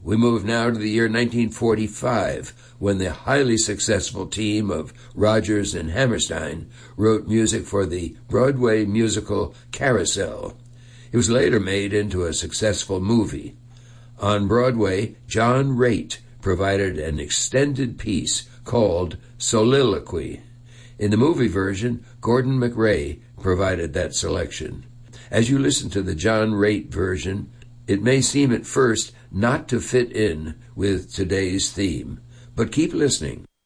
We move now to the year 1945, when the highly successful team of Rodgers and Hammerstein wrote music for the Broadway musical Carousel. It was later made into a successful movie. On Broadway, John Raitt provided an extended piece called Soliloquy. In the movie version, Gordon MacRae provided that selection. As you listen to the John Raitt version, it may seem at first not to fit in with today's theme, but keep listening.